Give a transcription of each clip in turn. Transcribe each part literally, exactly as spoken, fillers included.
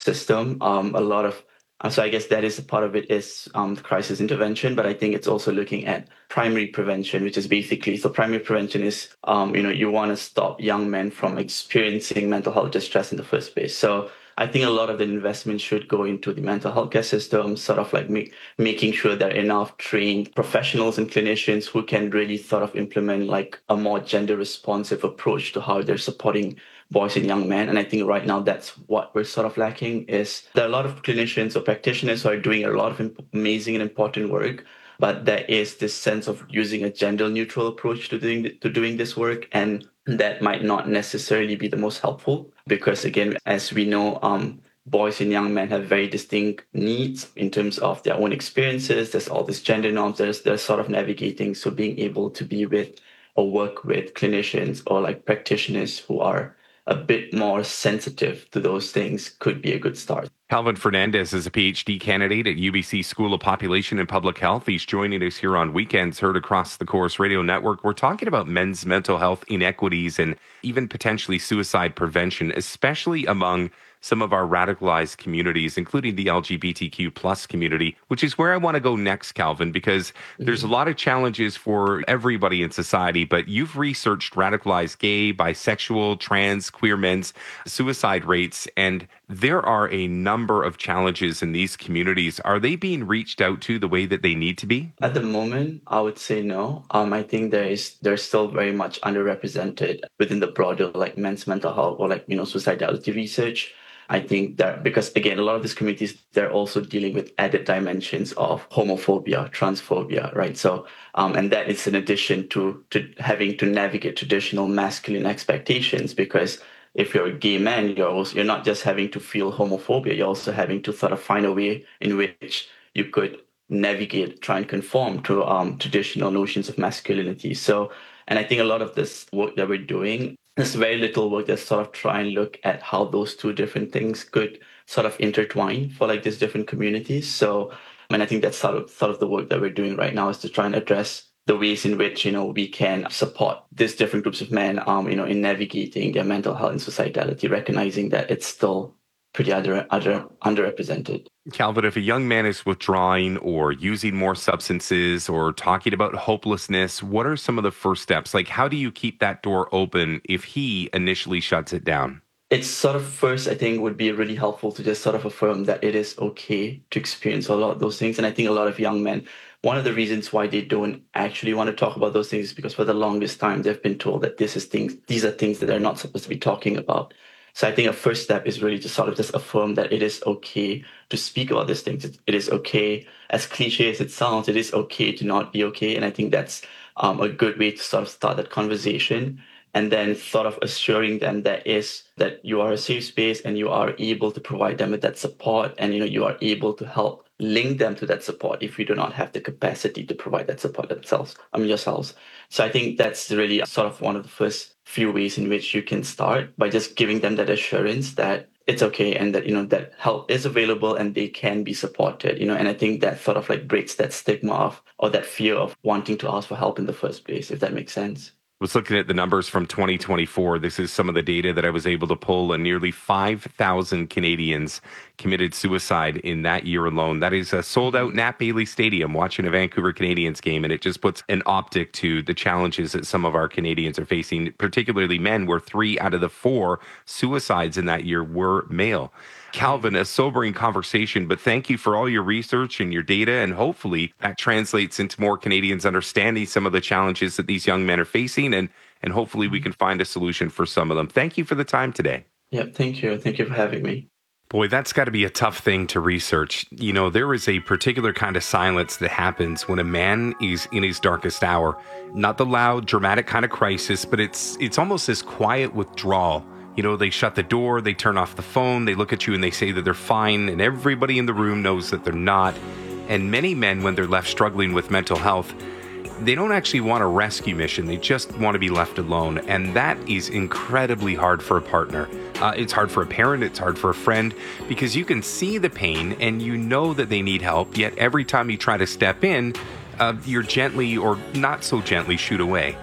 system. Um, a lot of uh, so I guess that is a part of it is um, crisis intervention, but I think it's also looking at primary prevention, which is basically so primary prevention is um, you know you want to stop young men from experiencing mental health distress in the first place. So I think a lot of the investment should go into the mental health care system, sort of like make, making sure there are enough trained professionals and clinicians who can really sort of implement like a more gender responsive approach to how they're supporting boys and young men. And I think right now that's what we're sort of lacking is there are a lot of clinicians or practitioners who are doing a lot of imp- amazing and important work, but there is this sense of using a gender neutral approach to doing to doing this work, and that might not necessarily be the most helpful because again, as we know, um, boys and young men have very distinct needs in terms of their own experiences. There's all these gender norms. There's they're sort of navigating. So being able to be with or work with clinicians or like practitioners who are a bit more sensitive to those things could be a good start. Calvin Fernandez is a PhD candidate at U B C School of Population and Public Health. He's joining us here on Weekends, heard across the Corus Radio Network. We're talking about men's mental health inequities and even potentially suicide prevention, especially among some of our radicalized communities, including the L G B T Q plus community, which is where I want to go next, Calvin, because there's a lot of challenges for everybody in society, but you've researched radicalized gay, bisexual, trans, queer men's suicide rates, and there are a number of challenges in these communities. Are they being reached out to the way that they need to be? At the moment, I would say no. Um, I think there is they're still very much underrepresented within the broader like men's mental health or like, you know, suicidality research. I think that because, again, a lot of these communities, they're also dealing with added dimensions of homophobia, transphobia, right? So, um, and that is in addition to, to having to navigate traditional masculine expectations, because if you're a gay man, you're also, you're not just having to feel homophobia, you're also having to sort of find a way in which you could navigate, try and conform to um, traditional notions of masculinity. So, and I think a lot of this work that we're doing, there's very little work that sort of try and look at how those two different things could sort of intertwine for like these different communities. So, I mean, I think that's sort of sort of the work that we're doing right now is to try and address the ways in which, you know, we can support these different groups of men, um, you know, in navigating their mental health and suicidality, recognizing that it's still pretty under, under, underrepresented. Calvin, if a young man is withdrawing or using more substances or talking about hopelessness, what are some of the first steps? Like, how do you keep that door open if he initially shuts it down? It's sort of first, I think, would be really helpful to just sort of affirm that it is okay to experience a lot of those things. And I think a lot of young men, one of the reasons why they don't actually want to talk about those things is because for the longest time, they've been told that this is things, these are things that they're not supposed to be talking about. So I think a first step is really to sort of just affirm that it is okay to speak about these things. It is okay, as cliche as it sounds, it is okay to not be okay. And I think that's um, a good way to sort of start that conversation. And then sort of assuring them that is that you are a safe space and you are able to provide them with that support, and you know you are able to help link them to that support if you do not have the capacity to provide that support themselves, I mean yourselves. So I think that's really sort of one of the first few ways in which you can start by just giving them that assurance that it's okay and that, you know, that help is available and they can be supported, you know, and I think that sort of like breaks that stigma of or that fear of wanting to ask for help in the first place, if that makes sense. Was looking at the numbers from twenty twenty-four. This is some of the data that I was able to pull, and nearly five thousand Canadians committed suicide in that year alone. That is a sold-out Nat Bailey Stadium watching a Vancouver Canadians game, and it just puts an optic to the challenges that some of our Canadians are facing, particularly men, where three out of the four suicides in that year were male. Calvin, a sobering conversation, but thank you for all your research and your data, and hopefully that translates into more Canadians understanding some of the challenges that these young men are facing, and, and hopefully we can find a solution for some of them. Thank you for the time today. Yeah, thank you. Thank you for having me. Boy, that's got to be a tough thing to research. You know, there is a particular kind of silence that happens when a man is in his darkest hour. Not the loud, dramatic kind of crisis, but it's it's almost this quiet withdrawal. You know, they shut the door, they turn off the phone, they look at you and they say that they're fine, and everybody in the room knows that they're not. And many men, when they're left struggling with mental health, they don't actually want a rescue mission. They just want to be left alone. And that is incredibly hard for a partner. Uh, it's hard for a parent. It's hard for a friend, because you can see the pain and you know that they need help. Yet every time you try to step in, uh, you're gently or not so gently shooed away.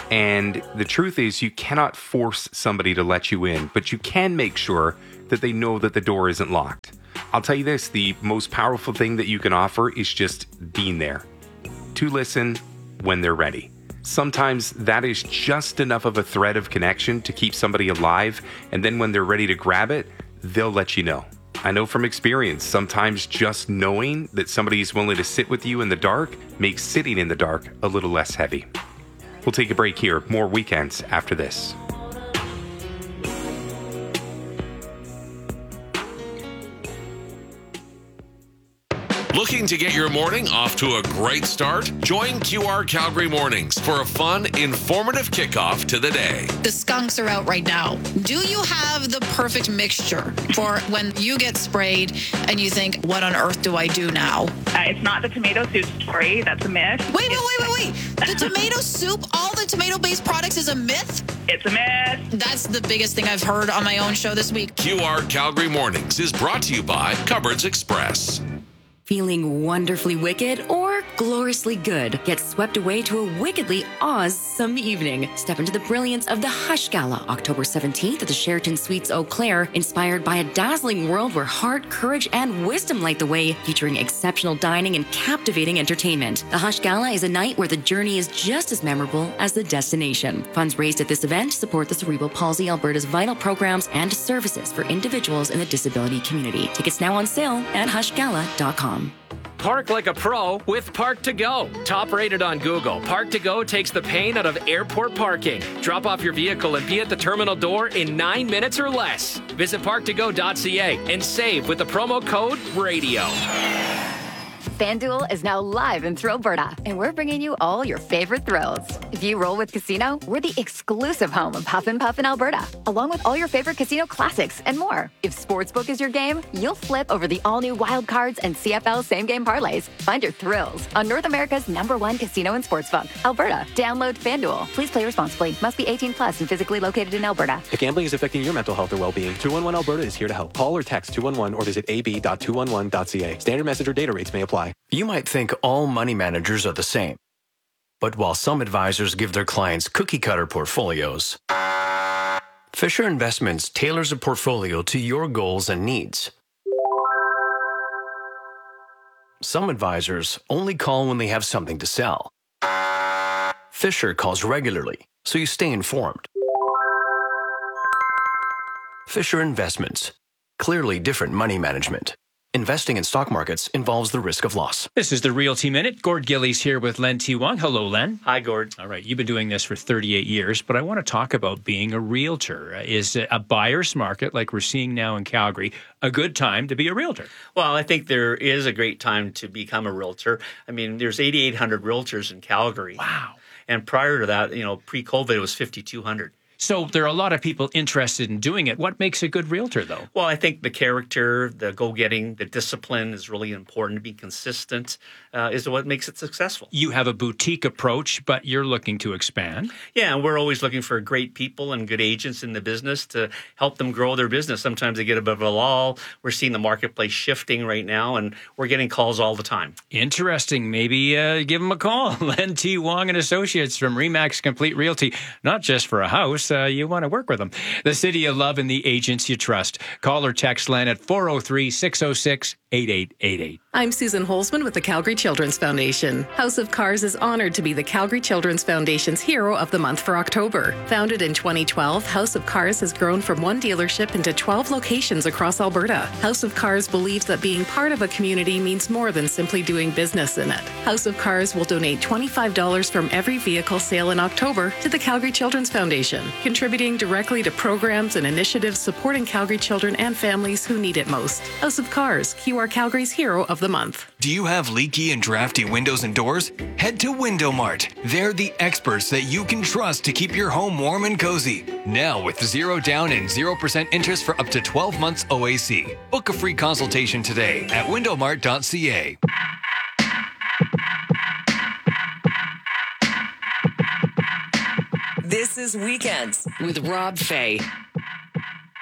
And the truth is, you cannot force somebody to let you in, but you can make sure that they know that the door isn't locked. I'll tell you this, the most powerful thing that you can offer is just being there to listen when they're ready. Sometimes that is just enough of a thread of connection to keep somebody alive, and then when they're ready to grab it, they'll let you know. I know from experience, sometimes just knowing that somebody is willing to sit with you in the dark makes sitting in the dark a little less heavy. We'll take a break here. More Weekends after this. Looking to get your morning off to a great start? Join Q R Calgary Mornings for a fun, informative kickoff to the day. The skunks are out right now. Do you have the perfect mixture for when you get sprayed and you think, what on earth do I do now? Uh, it's not the tomato soup story. That's a myth. Wait, wait, wait, wait, wait. The tomato soup, all the tomato-based products is a myth? It's a myth. That's the biggest thing I've heard on my own show this week. Q R Calgary Mornings is brought to you by Cupboards Express. Feeling wonderfully wicked or gloriously good? Get swept away to a wickedly awesome evening. Step into the brilliance of the Hush Gala, October seventeenth at the Sheraton Suites Eau Claire, inspired by a dazzling world where heart, courage, and wisdom light the way, featuring exceptional dining and captivating entertainment. The Hush Gala is a night where the journey is just as memorable as the destination. Funds raised at this event support the Cerebral Palsy Alberta's vital programs and services for individuals in the disability community. Tickets now on sale at hush gala dot com. Park like a pro with Park to Go. Top rated on Google, Park to Go takes the pain out of airport parking. Drop off your vehicle and be at the terminal door in nine minutes or less. Visit park to go dot c a and save with the promo code RADIO. FanDuel is now live in Thrillberta, and we're bringing you all your favorite thrills. If you roll with Casino, we're the exclusive home of Huff and Puff in Alberta, along with all your favorite casino classics and more. If Sportsbook is your game, you'll flip over the all-new Wild Cards and C F L same-game parlays. Find your thrills on North America's number one casino and sportsbook, Alberta. Download FanDuel. Please play responsibly. Must be eighteen plus and physically located in Alberta. If gambling is affecting your mental health or well-being, two one one Alberta is here to help. Call or text two one one or visit a b dot two one one dot c a. Standard message or data rates may apply. You might think all money managers are the same. But while some advisors give their clients cookie-cutter portfolios, Fisher Investments tailors a portfolio to your goals and needs. Some advisors only call when they have something to sell. Fisher calls regularly, so you stay informed. Fisher Investments. Clearly different money management. Investing in stock markets involves the risk of loss. This is the Realty Minute. Gord Gillies here with Len T. Wong. Hello, Len. Hi, Gord. All right, you've been doing this for thirty-eight years, but I want to talk about being a realtor. Is a buyer's market, like we're seeing now in Calgary, a good time to be a realtor? Well, I think there is a great time to become a realtor. I mean, there's eighty-eight hundred realtors in Calgary. Wow. And prior to that, you know, pre-COVID, it was fifty-two hundred. So there are a lot of people interested in doing it. What makes a good realtor, though? Well, I think the character, the go-getting, the discipline is really important. To be consistent uh, is what makes it successful. You have a boutique approach, but you're looking to expand. Yeah, and we're always looking for great people and good agents in the business to help them grow their business. Sometimes they get a bit of a lull. We're seeing the marketplace shifting right now, and we're getting calls all the time. Interesting. Maybe uh, give them a call. Len T. Wong and Associates from Remax Complete Realty, not just for a house. Uh, you want to work with them. The city you love and the agents you trust. Call or text Len at four oh three, six oh six, eight eight eight eight. I'm Susan Holzman with the Calgary Children's Foundation. House of Cars is honored to be the Calgary Children's Foundation's Hero of the Month for October. Founded in twenty twelve, House of Cars has grown from one dealership into twelve locations across Alberta. House of Cars believes that being part of a community means more than simply doing business in it. House of Cars will donate twenty-five dollars from every vehicle sale in October to the Calgary Children's Foundation, contributing directly to programs and initiatives supporting Calgary children and families who need it most. House of Cars, Q R Calgary's Hero of the Month. Do you have leaky and drafty windows and doors? Head to Window Mart. They're the experts that you can trust to keep your home warm and cozy. Now with zero down and zero percent interest for up to twelve months O A C. Book a free consultation today at window mart dot c a. This is Weekends with Rob Fay.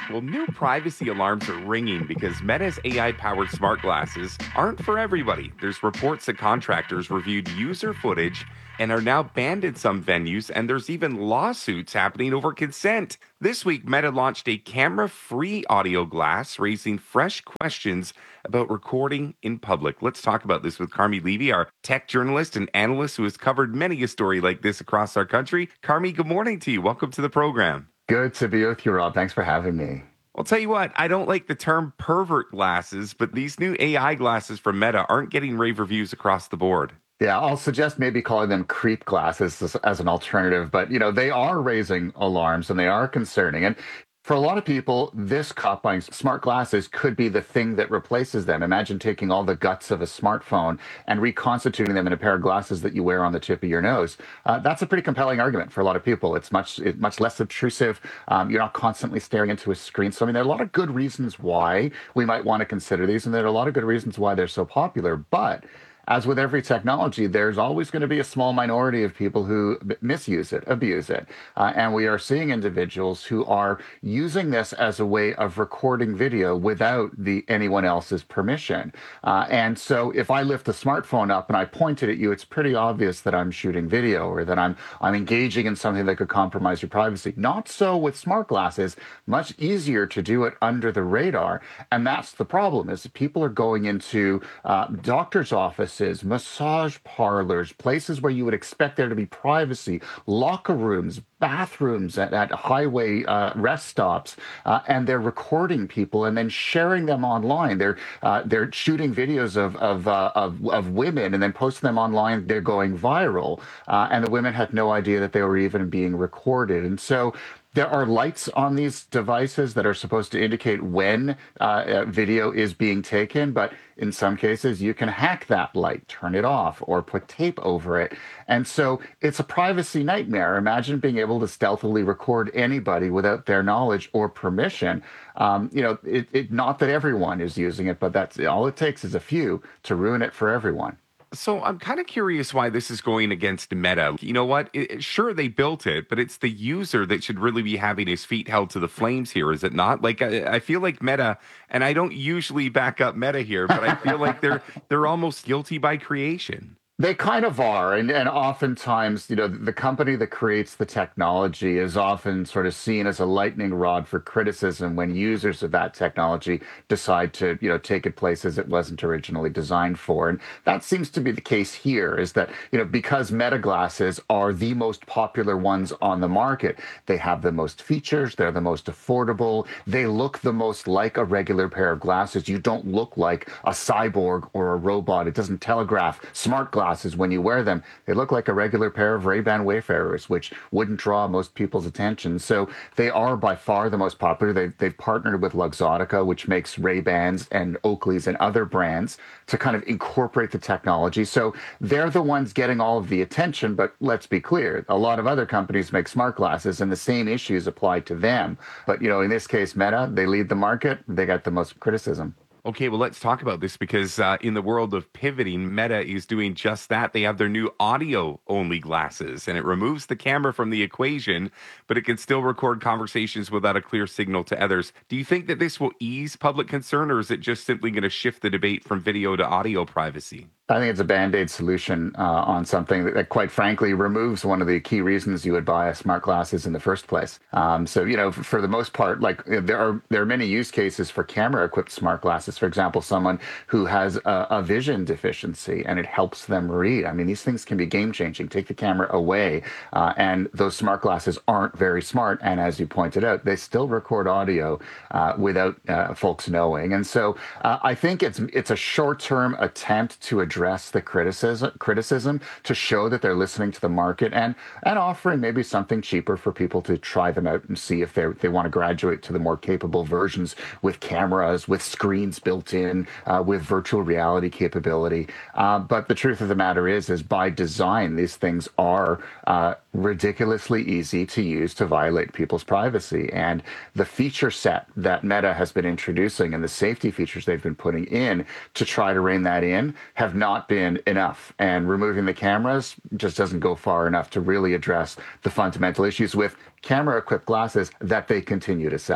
Well, new privacy alarms are ringing because Meta's A I-powered smart glasses aren't for everybody. There's reports that contractors reviewed user footage and are now banned in some venues, and there's even lawsuits happening over consent. This week, Meta launched a camera-free audio glass, raising fresh questions about recording in public. Let's talk about this with Carmi Levy, our tech journalist and analyst who has covered many a story like this across our country. Carmi, good morning to you. Welcome to the program. Good to be with you, Rob. Thanks for having me. I'll tell you what, I don't like the term pervert glasses, but these new A I glasses from Meta aren't getting rave reviews across the board. Yeah, I'll suggest maybe calling them creep glasses as, as an alternative, but you know, they are raising alarms and they are concerning. And for a lot of people, this caught buying smart glasses could be the thing that replaces them. Imagine taking all the guts of a smartphone and reconstituting them in a pair of glasses that you wear on the tip of your nose. Uh, that's a pretty compelling argument for a lot of people. It's much it's much less obtrusive. Um, you're not constantly staring into a screen. So, I mean, there are a lot of good reasons why we might want to consider these, and there are a lot of good reasons why they're so popular. But as with every technology, there's always going to be a small minority of people who misuse it, abuse it. Uh, and we are seeing individuals who are using this as a way of recording video without the anyone else's permission. Uh, and so if I lift the smartphone up and I point it at you, it's pretty obvious that I'm shooting video or that I'm I'm engaging in something that could compromise your privacy. Not so with smart glasses. Much easier to do it under the radar. And that's the problem, is that people are going into uh, doctor's offices, massage parlors, places where you would expect there to be privacy, locker rooms, bathrooms at, at highway uh, rest stops, uh, and they're recording people and then sharing them online. They're uh, they're shooting videos of of, uh, of of women and then posting them online. They're going viral, uh, and the women had no idea that they were even being recorded. And so there are lights on these devices that are supposed to indicate when uh, video is being taken, but in some cases you can hack that light, turn it off, or put tape over it. And so it's a privacy nightmare. Imagine being able to stealthily record anybody without their knowledge or permission. Um, you know, it, it, not that everyone is using it, but that's all it takes is a few to ruin it for everyone. So I'm kind of curious why this is going against Meta. You know what? It, sure, they built it, but it's the user that should really be having his feet held to the flames here, is it not? Like, I, I feel like Meta, and I don't usually back up Meta here, but I feel like they're they're almost guilty by creation. They kind of are. And, and oftentimes, you know, the company that creates the technology is often sort of seen as a lightning rod for criticism when users of that technology decide to, you know, take it places it wasn't originally designed for. And that seems to be the case here, is that, you know, because Meta glasses are the most popular ones on the market, they have the most features, they're the most affordable, they look the most like a regular pair of glasses. You don't look like a cyborg or a robot. It doesn't telegraph smart glasses. When you wear them, they look like a regular pair of Ray-Ban Wayfarers, which wouldn't draw most people's attention. So they are by far the most popular. They've, they've partnered with Luxottica, which makes Ray-Bans and Oakleys and other brands to kind of incorporate the technology. So they're the ones getting all of the attention, but let's be clear, a lot of other companies make smart glasses and the same issues apply to them. But, you know, in this case, Meta, they lead the market. They got the most criticism. Okay, well, let's talk about this because uh, in the world of pivoting, Meta is doing just that. They have their new audio-only glasses, and it removes the camera from the equation, but it can still record conversations without a clear signal to others. Do you think that this will ease public concern, or is it just simply going to shift the debate from video to audio privacy? I think it's a Band-Aid solution uh, on something that, that, quite frankly, removes one of the key reasons you would buy a smart glasses in the first place. Um, so, you know, for, for the most part, like there are there are many use cases for camera-equipped smart glasses. For example, someone who has a, a vision deficiency and it helps them read. I mean, these things can be game-changing. Take the camera away, uh, and those smart glasses aren't very smart. And as you pointed out, they still record audio uh, without uh, folks knowing. And so uh, I think it's it's a short-term attempt to address address the criticism criticism to show that they're listening to the market and and offering maybe something cheaper for people to try them out and see if they they want to graduate to the more capable versions with cameras, with screens built in, uh, with virtual reality capability. Uh, but the truth of the matter is, is by design, these things are uh, ridiculously easy to use to violate people's privacy. And the feature set that Meta has been introducing and the safety features they've been putting in to try to rein that in have not been enough. And removing the cameras just doesn't go far enough to really address the fundamental issues with camera-equipped glasses that they continue to sell.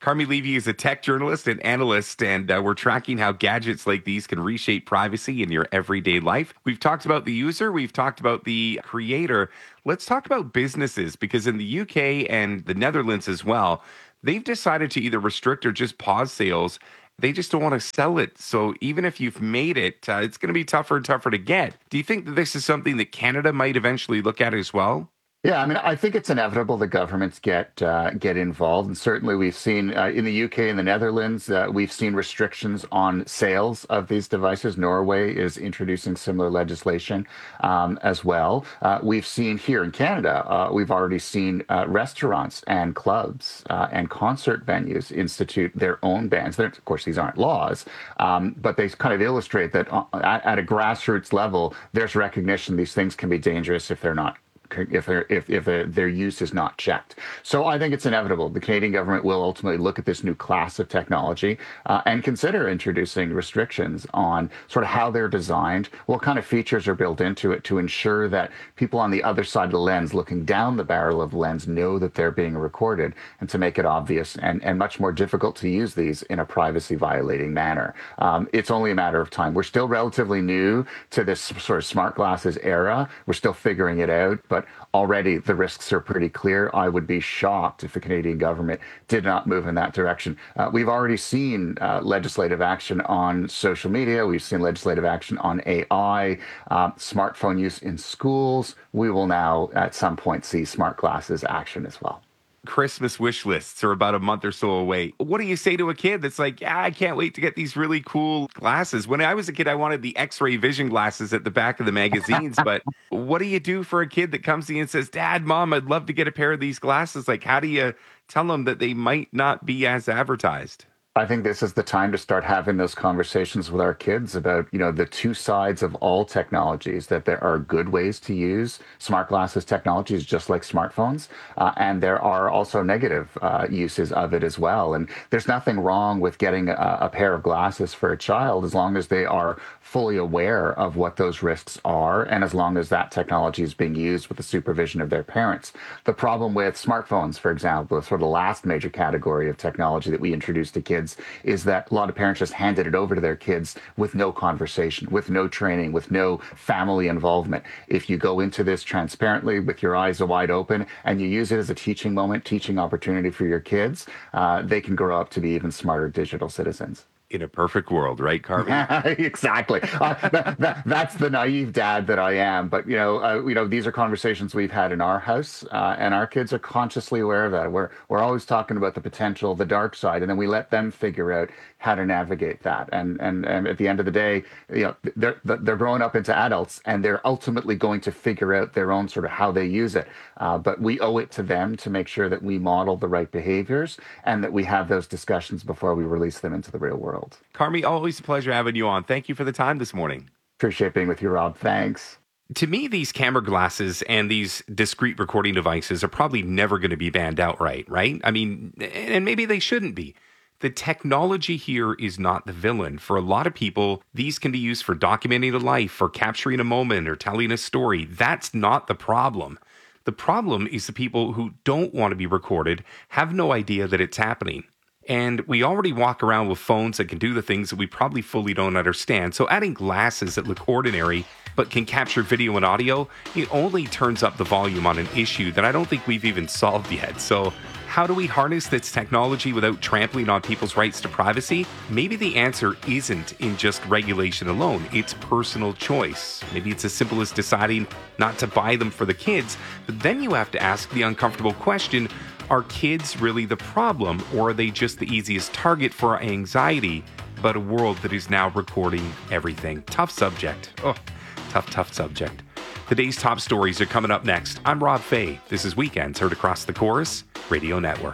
Carmi Levy is a tech journalist and analyst, and uh, we're tracking how gadgets like these can reshape privacy in your everyday life. We've talked about the user. We've talked about the creator. Let's talk about businesses, because in the U K and the Netherlands as well, they've decided to either restrict or just pause sales. They just don't want to sell it. So even if you've made it, uh, it's going to be tougher and tougher to get. Do you think that this is something that Canada might eventually look at as well? Yeah, I mean, I think it's inevitable that governments get uh, get involved, and certainly we've seen uh, in the U K and the Netherlands, uh, we've seen restrictions on sales of these devices. Norway is introducing similar legislation um, as well. Uh, we've seen here in Canada, uh, we've already seen uh, restaurants and clubs uh, and concert venues institute their own bans. They're, of course, these aren't laws, um, but they kind of illustrate that uh, at, at a grassroots level, there's recognition these things can be dangerous if they're not if their if if uh, their use is not checked. So I think it's inevitable. The Canadian government will ultimately look at this new class of technology uh, and consider introducing restrictions on sort of how they're designed, what kind of features are built into it to ensure that people on the other side of the lens, looking down the barrel of the lens, know that they're being recorded, and to make it obvious and, and much more difficult to use these in a privacy violating manner. Um, it's only a matter of time. We're still relatively new to this sort of smart glasses era. We're still figuring it out, but already the risks are pretty clear. I would be shocked if the Canadian government did not move in that direction. Uh, we've already seen uh, legislative action on social media. We've seen legislative action on A I, uh, smartphone use in schools. We will now at some point see smart glasses action as well. Christmas wish lists are about a month or so away. What do you say to a kid that's like, yeah, I can't wait to get these really cool glasses? When I was a kid, I wanted the X-ray vision glasses at the back of the magazines. But what do you do for a kid that comes to you and says, Dad, Mom, I'd love to get a pair of these glasses? Like, how do you tell them that they might not be as advertised? I think this is the time to start having those conversations with our kids about, you know, the two sides of all technologies, that there are good ways to use smart glasses technologies just like smartphones. Uh, and there are also negative uh, uses of it as well. And there's nothing wrong with getting a, a pair of glasses for a child as long as they are fully aware of what those risks are and as long as that technology is being used with the supervision of their parents. The problem with smartphones, for example, sort of the last major category of technology that we introduced to kids, is that a lot of parents just handed it over to their kids with no conversation, with no training, with no family involvement. If you go into this transparently with your eyes wide open and you use it as a teaching moment, teaching opportunity for your kids, uh, they can grow up to be even smarter digital citizens. In a perfect world, right, Carmi? Exactly. Uh, that, that, that's the naive dad that I am. But you know, uh, you know, these are conversations we've had in our house, uh, and our kids are consciously aware of that. We're we're always talking about the potential, the dark side, and then we let them figure out how to navigate that. And and, and at the end of the day, you know, they're they're growing up into adults, and they're ultimately going to figure out their own sort of how they use it. Uh, but we owe it to them to make sure that we model the right behaviors and that we have those discussions before we release them into the real world. Carmi, always a pleasure having you on. Thank you for the time this morning. Appreciate being with you, Rob. Thanks. To me, these camera glasses and these discrete recording devices are probably never going to be banned outright, right? I mean, and maybe they shouldn't be. The technology here is not the villain. For a lot of people, these can be used for documenting a life, for capturing a moment, or telling a story. That's not the problem. The problem is the people who don't want to be recorded have no idea that it's happening. And we already walk around with phones that can do the things that we probably fully don't understand. So adding glasses that look ordinary but can capture video and audio, it only turns up the volume on an issue that I don't think we've even solved yet. So how do we harness this technology without trampling on people's rights to privacy? Maybe the answer isn't in just regulation alone. It's personal choice. Maybe it's as simple as deciding not to buy them for the kids. But then you have to ask the uncomfortable question, are kids really the problem, or are they just the easiest target for our anxiety about a world that is now recording everything? Tough subject. Oh, tough, tough subject. Today's top stories are coming up next. I'm Rob Fay. This is Weekends heard across the Chorus Radio Network.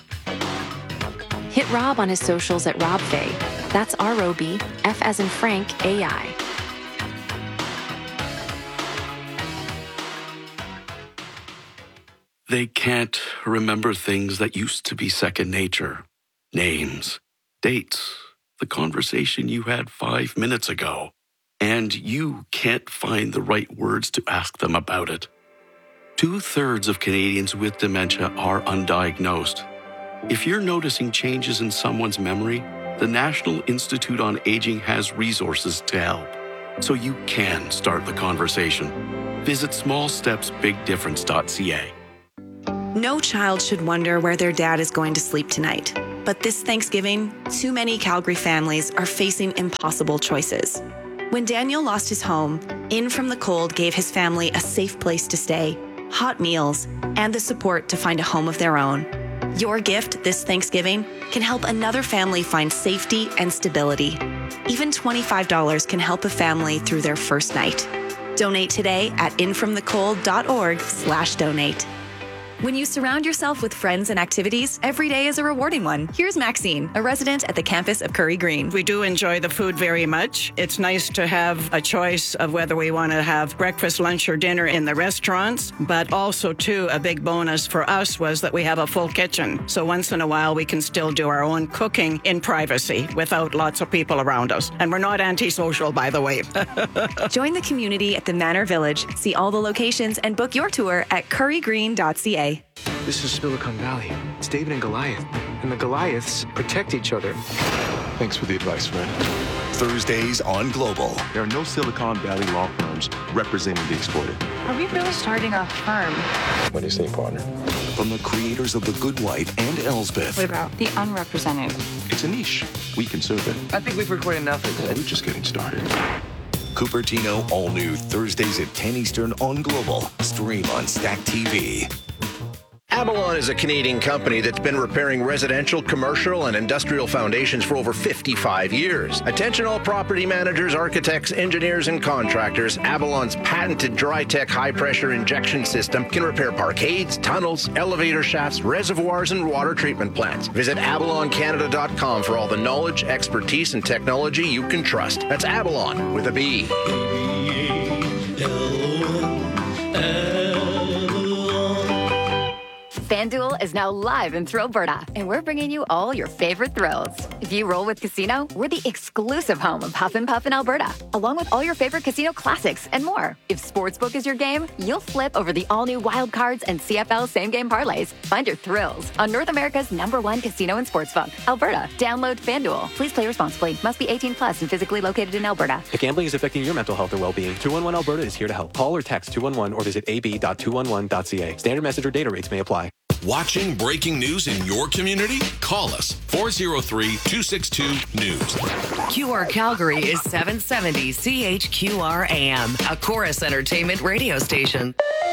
Hit Rob on his socials at Rob Fay. That's R O B, F as in Frank, A I. They can't remember things that used to be second nature. Names, dates, the conversation you had five minutes ago. And you can't find the right words to ask them about it. Two-thirds of Canadians with dementia are undiagnosed. If you're noticing changes in someone's memory, the National Institute on Aging has resources to help, so you can start the conversation. Visit small steps big difference dot c a. No child should wonder where their dad is going to sleep tonight. But this Thanksgiving, too many Calgary families are facing impossible choices. When Daniel lost his home, In From the Cold gave his family a safe place to stay, hot meals, and the support to find a home of their own. Your gift this Thanksgiving can help another family find safety and stability. Even twenty-five dollars can help a family through their first night. Donate today at infromthecold.org slash donate. When you surround yourself with friends and activities, every day is a rewarding one. Here's Maxine, a resident at the campus of Curry Green. We do enjoy the food very much. It's nice to have a choice of whether we want to have breakfast, lunch, or dinner in the restaurants, but also, too, a big bonus for us was that we have a full kitchen. So once in a while, we can still do our own cooking in privacy without lots of people around us. And we're not antisocial, by the way. Join the community at the Manor Village. See all the locations and book your tour at curry green dot c a. This is Silicon Valley. It's David and Goliath. And the Goliaths protect each other. Thanks for the advice, friend. Thursdays on Global. There are no Silicon Valley law firms representing the exploited. Are we really starting a firm? What do you say, partner? From the creators of The Good Wife and Elsbeth. What about the unrepresented? It's a niche. We can serve it. I think we've recorded enough of this. We're just getting started. Cupertino, all new Thursdays at ten Eastern on Global. Stream on Stack T V. Avalon is a Canadian company that's been repairing residential, commercial, and industrial foundations for over fifty-five years. Attention all property managers, architects, engineers, and contractors. Avalon's patented Dry-Tech high-pressure injection system can repair parkades, tunnels, elevator shafts, reservoirs, and water treatment plants. Visit avalon canada dot com for all the knowledge, expertise, and technology you can trust. That's Avalon with a B. FanDuel is now live in Thrillberta, and we're bringing you all your favorite thrills. If you roll with Casino, we're the exclusive home of Huff and Puff in Alberta, along with all your favorite casino classics and more. If Sportsbook is your game, you'll flip over the all-new Wild Cards and C F L same-game parlays. Find your thrills on North America's number one casino and sportsbook, Alberta. Download FanDuel. Please play responsibly. Must be eighteen plus and physically located in Alberta. If gambling is affecting your mental health or well-being, two one one Alberta is here to help. Call or text two one one or visit a b dot two one one dot c a. Standard message or data rates may apply. Watching breaking news in your community? Call us four oh three, two six two, news. Q R Calgary is seven seventy C H Q R A M, a Chorus Entertainment radio station.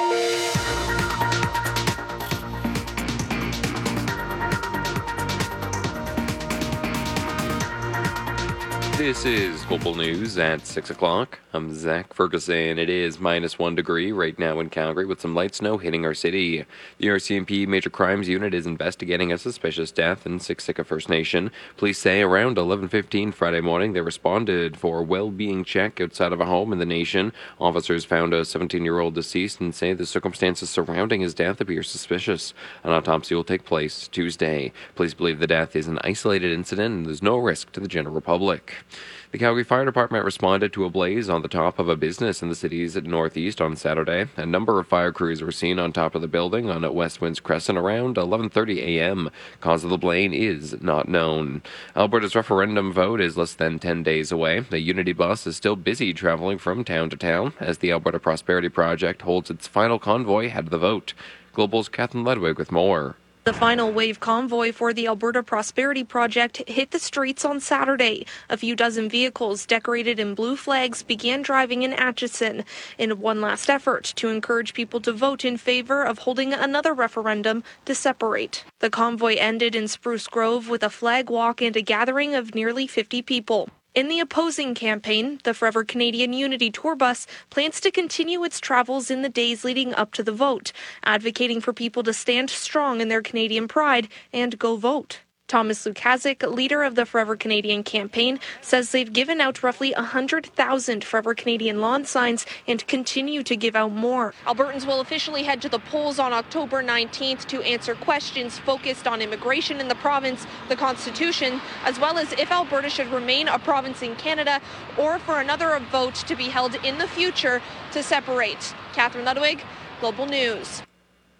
This is Global News at six o'clock. I'm Zach Ferguson. It is minus one degree right now in Calgary with some light snow hitting our city. The R C M P Major Crimes Unit is investigating a suspicious death in Siksika First Nation. Police say around eleven fifteen Friday morning they responded for a well-being check outside of a home in the nation. Officers found a seventeen-year-old deceased and say the circumstances surrounding his death appear suspicious. An autopsy will take place Tuesday. Police believe the death is an isolated incident and there's no risk to the general public. The Calgary Fire Department responded to a blaze on the top of a business in the city's northeast on Saturday. A number of fire crews were seen on top of the building on West Winds Crescent around eleven thirty a.m. Cause of the blaze is not known. Alberta's referendum vote is less than ten days away. The Unity bus is still busy traveling from town to town as the Alberta Prosperity Project holds its final convoy ahead of the vote. Global's Catherine Ledwig with more. The final wave convoy for the Alberta Prosperity Project hit the streets on Saturday. A few dozen vehicles decorated in blue flags began driving in Atchison in one last effort to encourage people to vote in favor of holding another referendum to separate. The convoy ended in Spruce Grove with a flag walk and a gathering of nearly fifty people. In the opposing campaign, the Forever Canadian Unity Tour Bus plans to continue its travels in the days leading up to the vote, advocating for people to stand strong in their Canadian pride and go vote. Thomas Lukazik, leader of the Forever Canadian campaign, says they've given out roughly one hundred thousand Forever Canadian lawn signs and continue to give out more. Albertans will officially head to the polls on October nineteenth to answer questions focused on immigration in the province, the Constitution, as well as if Alberta should remain a province in Canada or for another vote to be held in the future to separate. Catherine Ludwig, Global News.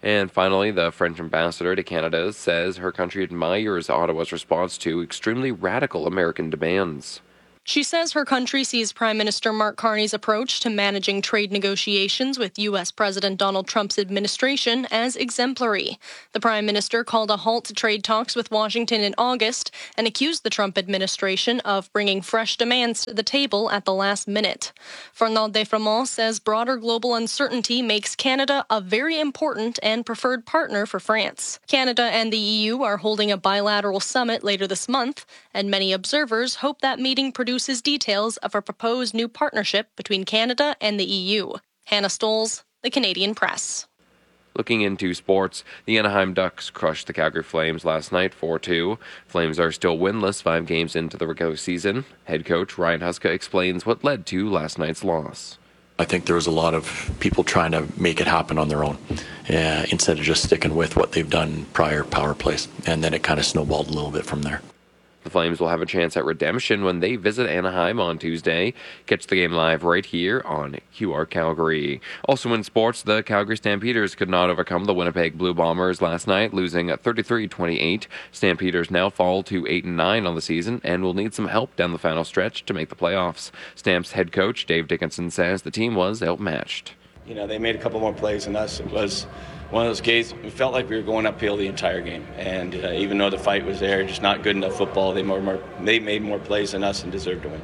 And finally, the French ambassador to Canada says her country admires Ottawa's response to extremely radical American demands. She says her country sees Prime Minister Mark Carney's approach to managing trade negotiations with U S President Donald Trump's administration as exemplary. The Prime Minister called a halt to trade talks with Washington in August and accused the Trump administration of bringing fresh demands to the table at the last minute. Fernand Defremont says broader global uncertainty makes Canada a very important and preferred partner for France. Canada and the E U are holding a bilateral summit later this month, and many observers hope that meeting produces details of a proposed new partnership between Canada and the E U. Hannah Stoles, The Canadian Press. Looking into sports, the Anaheim Ducks crushed the Calgary Flames last night four two. Flames are still winless five games into the regular season. Head coach Ryan Huska explains what led to last night's loss. I think there was a lot of people trying to make it happen on their own uh, instead of just sticking with what they've done prior power plays. And then it kind of snowballed a little bit from there. The Flames will have a chance at redemption when they visit Anaheim on Tuesday. Catch the game live right here on Q R Calgary. Also in sports, the Calgary Stampeders could not overcome the Winnipeg Blue Bombers last night, losing at thirty-three twenty-eight. Stampeders now fall to eight and nine on the season and will need some help down the final stretch to make the playoffs. Stamps head coach Dave Dickinson says the team was outmatched. You know, they made a couple more plays than us. It was one of those games, it felt like we were going uphill the entire game. And uh, even though the fight was there, just not good enough football, they, more, more, they made more plays than us and deserved to win.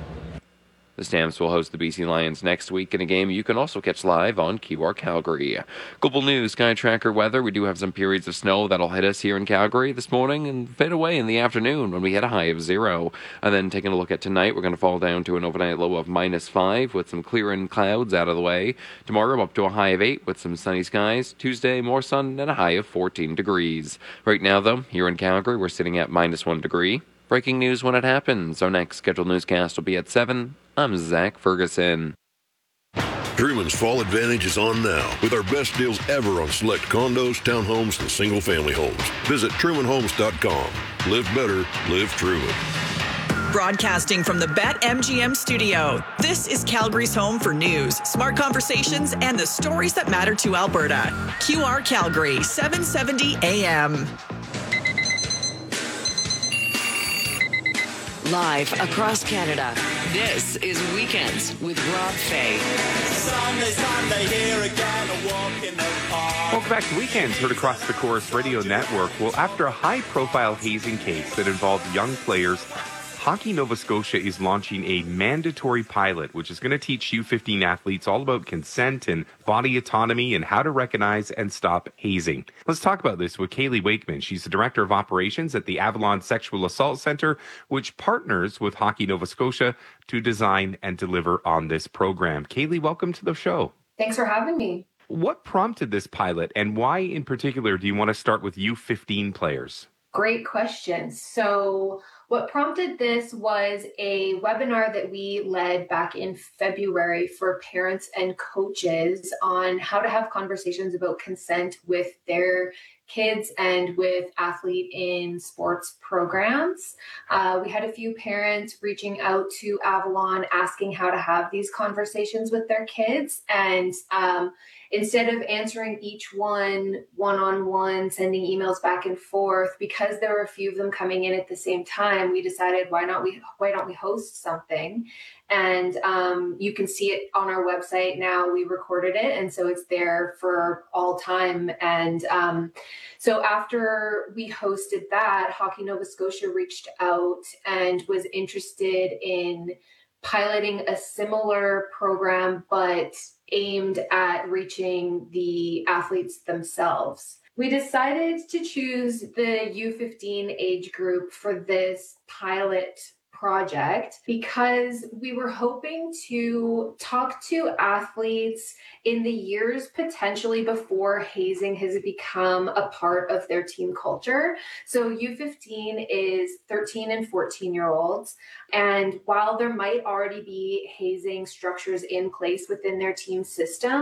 The Stamps will host the B C Lions next week in a game you can also catch live on Q R Calgary. Global News, Sky Tracker weather. We do have some periods of snow that'll hit us here in Calgary this morning and fade away in the afternoon when we hit a high of zero. And then taking a look at tonight, we're going to fall down to an overnight low of minus five with some clearing clouds out of the way. Tomorrow up to a high of eight with some sunny skies. Tuesday, more sun and a high of fourteen degrees. Right now, though, here in Calgary, we're sitting at minus one degree. Breaking news when it happens. Our next scheduled newscast will be at seven. I'm Zach Ferguson. Truman's Fall Advantage is on now with our best deals ever on select condos, townhomes, and single-family homes. Visit Truman Homes dot com. Live better, live Truman. Broadcasting from the BetMGM studio, this is Calgary's home for news, smart conversations, and the stories that matter to Alberta. Q R Calgary, seven seventy A M. Live across Canada, this is Weekends with Rob Fay. Sunday, Sunday, here again, a walk in the park. Welcome back to Weekends, heard across the Chorus Radio Network. Well, after a high-profile hazing case that involved young players, Hockey Nova Scotia is launching a mandatory pilot, which is going to teach U fifteen athletes all about consent and body autonomy and how to recognize and stop hazing. Let's talk about this with Kaylee Wakeman. She's the Director of Operations at the Avalon Sexual Assault Center, which partners with Hockey Nova Scotia to design and deliver on this program. Kaylee, welcome to the show. Thanks for having me. What prompted this pilot, and why in particular do you want to start with U fifteen players? Great question. So what prompted this was a webinar that we led back in February for parents and coaches on how to have conversations about consent with their kids and with athlete in sports programs. Uh, we had a few parents reaching out to Avalon asking how to have these conversations with their kids. And um, instead of answering each one one-on-one, sending emails back and forth, because there were a few of them coming in at the same time, we decided why not we why don't we host something? And um, you can see it on our website now. We recorded it, and so it's there for all time. And um, so after we hosted that, Hockey Nova Scotia reached out and was interested in piloting a similar program, but aimed at reaching the athletes themselves. We decided to choose the U fifteen age group for this pilot project because we were hoping to talk to athletes in the years potentially before hazing has become a part of their team culture. So U fifteen is thirteen and fourteen year olds. And while there might already be hazing structures in place within their team system,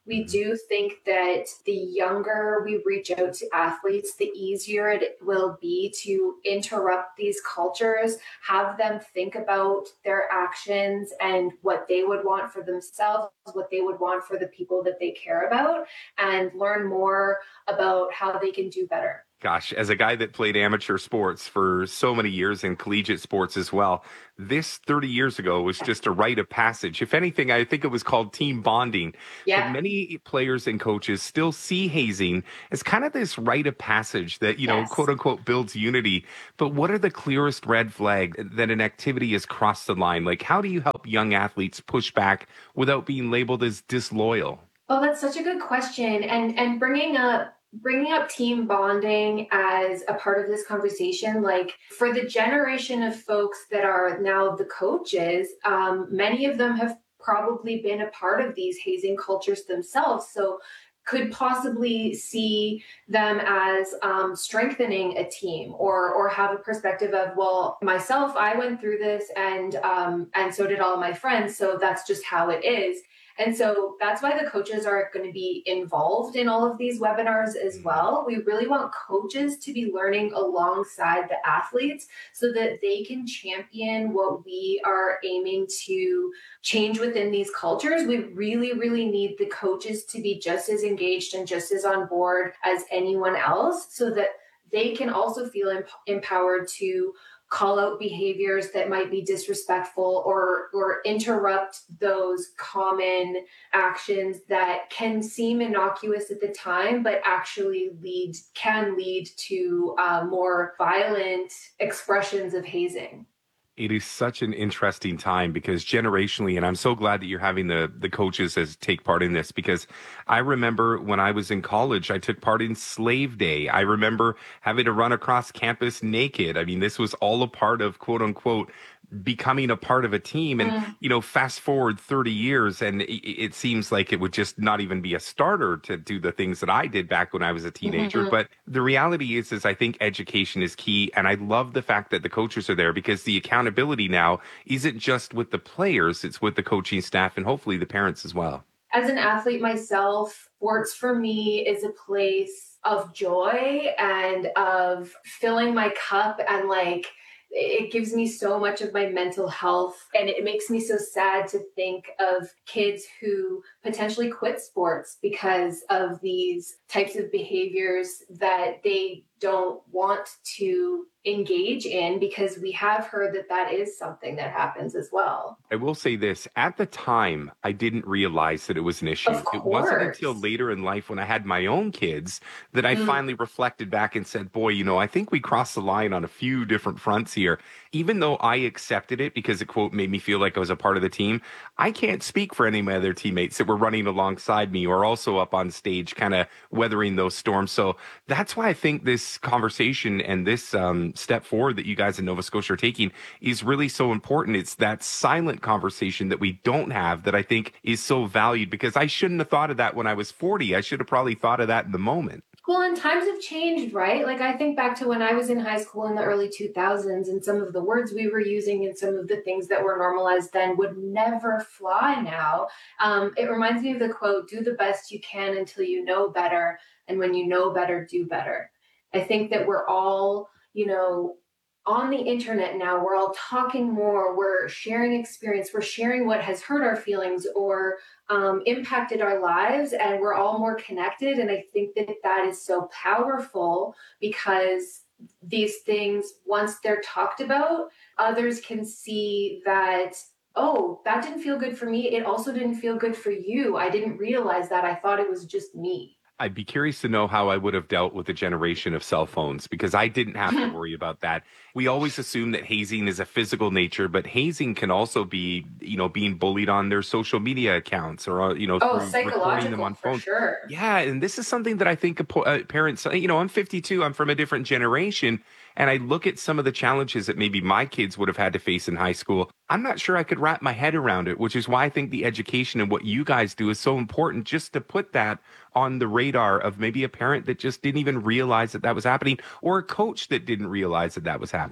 We do think that the younger we reach out to athletes, the easier it will be to interrupt these cultures, have them think about their actions and what they would want for themselves, what they would want for the people that they care about, and learn more about how they can do better. Gosh, as a guy that played amateur sports for so many years and collegiate sports as well, this thirty years ago was just a rite of passage. If anything, I think it was called team bonding. Yeah. But many players and coaches still see hazing as kind of this rite of passage that, you know, Yes. quote unquote, builds unity. But what are the clearest red flags that an activity has crossed the line? Like, how do you help young athletes push back without being labeled as disloyal? Oh, that's such a good question. And and bringing up bringing up team bonding as a part of this conversation, like for the generation of folks that are now the coaches, um, many of them have probably been a part of these hazing cultures themselves. So could possibly see them as um, strengthening a team, or or have a perspective of, well, myself, I went through this, and um, and so did all my friends. So that's just how it is. And so that's why the coaches are going to be involved in all of these webinars as well. We really want coaches to be learning alongside the athletes so that they can champion what we are aiming to change within these cultures. We really, really need the coaches to be just as engaged and just as on board as anyone else, so that they can also feel emp- empowered to call out behaviors that might be disrespectful, or or interrupt those common actions that can seem innocuous at the time, but actually lead can lead to uh, more violent expressions of hazing. It is such an interesting time because generationally, and I'm so glad that you're having the, the coaches as take part in this, because I remember when I was in college, I took part in Slave Day. I remember having to run across campus naked. I mean, this was all a part of, quote unquote, becoming a part of a team. And, Mm. you know, fast forward thirty years, and it, it seems like it would just not even be a starter to do the things that I did back when I was a teenager. Mhm. But the reality is, is I think education is key. And I love the fact that the coaches are there, because the accountability now isn't just with the players, it's with the coaching staff and hopefully the parents as well. As an athlete myself, sports for me is a place of joy and of filling my cup, and like, it gives me so much of my mental health, and it makes me so sad to think of kids who potentially quit sports because of these types of behaviors that they don't want to engage in, because we have heard that that is something that happens as well. I will say this, at the time, I didn't realize that it was an issue. Of It wasn't course. until later in life when I had my own kids that I Mm. finally reflected back and said, boy, you know, I think we crossed the line on a few different fronts here. Even though I accepted it because it, quote, made me feel like I was a part of the team, I can't speak for any of my other teammates that were running alongside me or also up on stage kind of weathering those storms. So that's why I think this conversation and this um, step forward that you guys in Nova Scotia are taking is really so important. It's that silent conversation that we don't have that I think is so valued, because I shouldn't have thought of that when I was forty. I should have probably thought of that in the moment. Well, and times have changed, right? Like, I think back to when I was in high school in the early two thousands, and some of the words we were using and some of the things that were normalized then would never fly now. Um, it reminds me of the quote, do the best you can until you know better. And when you know better, do better. I think that we're all, you know, on the internet now. We're all talking more. We're sharing experience. We're sharing what has hurt our feelings or um, impacted our lives, and we're all more connected. And I think that that is so powerful, because these things, once they're talked about, others can see that, oh, that didn't feel good for me. It also didn't feel good for you. I didn't realize that. I thought it was just me. I'd be curious to know how I would have dealt with a generation of cell phones, because I didn't have to worry about that. We always assume that hazing is a physical nature, but hazing can also be, you know, being bullied on their social media accounts, or, uh, you know, Oh, through recording them psychological, on for phones. sure. Yeah, and this is something that I think a po- uh, parents, you know, I'm fifty-two, I'm from a different generation, and I look at some of the challenges that maybe my kids would have had to face in high school. I'm not sure I could wrap my head around it, which is why I think the education and what you guys do is so important, just to put that on the radar of maybe a parent that just didn't even realize that that was happening, or a coach that didn't realize that that was happening.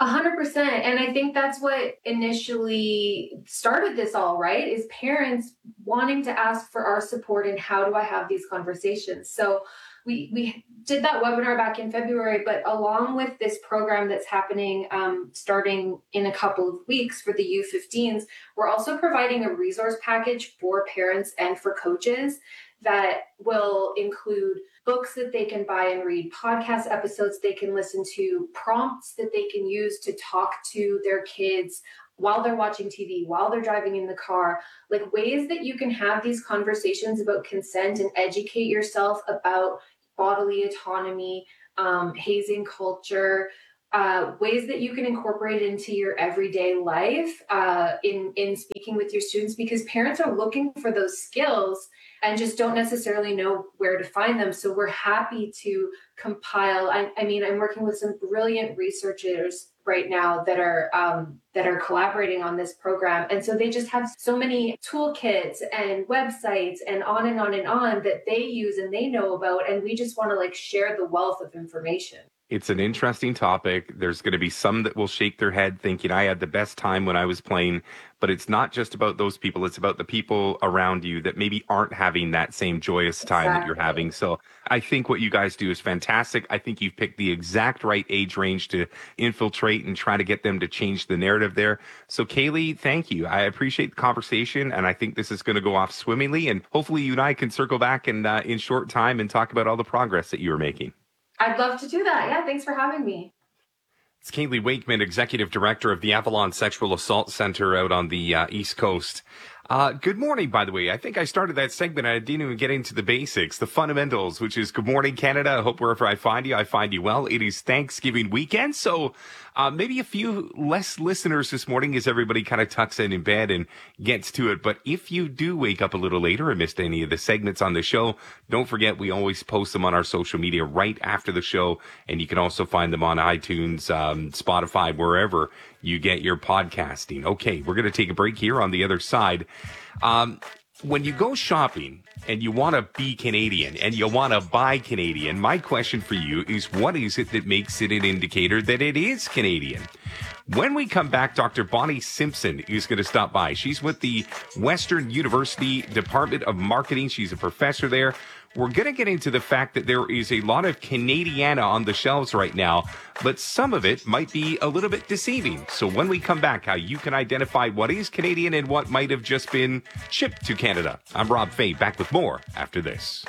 A hundred percent. And I think that's what initially started this all, right? Is parents wanting to ask for our support and how do I have these conversations? So we, we did that webinar back in February, but along with this program that's happening um, starting in a couple of weeks for the U fifteens, we're also providing a resource package for parents and for coaches that will include books that they can buy and read, podcast episodes they can listen to, prompts that they can use to talk to their kids while they're watching T V, while they're driving in the car, like ways that you can have these conversations about consent and educate yourself about bodily autonomy, um, hazing culture, uh, ways that you can incorporate it into your everyday life uh, in, in speaking with your students, because parents are looking for those skills and just don't necessarily know where to find them. So we're happy to compile. I, I mean, I'm working with some brilliant researchers right now that are um, that are collaborating on this program. And so they just have so many toolkits and websites and on and on and on that they use and they know about. And we just want to like share the wealth of information. It's an interesting topic. There's going to be some that will shake their head thinking I had the best time when I was playing, but it's not just about those people. It's about the people around you that maybe aren't having that same joyous time exactly. that you're having. So I think what you guys do is fantastic. I think you've picked the exact right age range to infiltrate and try to get them to change the narrative there. So Kaylee, thank you. I appreciate the conversation, and I think this is going to go off swimmingly, and hopefully you and I can circle back in, uh, in short time and talk about all the progress that you are making. I'd love to do that. Yeah, thanks for having me. It's Kaylee Wakeman, Executive Director of the Avalon Sexual Assault Center out on the uh, East Coast. Uh, good morning, by the way. I think I started that segment. I didn't even get into the basics, the fundamentals, which is good morning, Canada. I hope wherever I find you, I find you well. It is Thanksgiving weekend, so uh, maybe a few less listeners this morning as everybody kind of tucks in in bed and gets to it. But if you do wake up a little later and missed any of the segments on the show, don't forget we always post them on our social media right after the show, and you can also find them on iTunes, um, Spotify, wherever you get your podcasting. Okay, we're going to take a break here. On the other side. Um, when you go shopping and you want to be Canadian and you want to buy Canadian, my question for you is, what is it that makes it an indicator that it is Canadian? When we come back, Doctor Bonnie Simpson is going to stop by. She's with the Western University Department of Marketing. She's a professor there. We're going to get into the fact that there is a lot of Canadiana on the shelves right now, but some of it might be a little bit deceiving. So when we come back, how you can identify what is Canadian and what might have just been shipped to Canada. I'm Rob Fay, back with more after this.